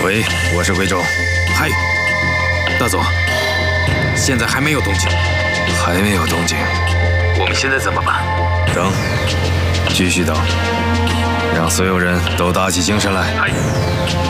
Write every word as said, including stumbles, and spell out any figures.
喂，我是贵州。 嗨，大总，现在还没有动静， 还没有动静。 我们现在怎么办？ 等，继续等，让所有人都打起精神来。 嗨。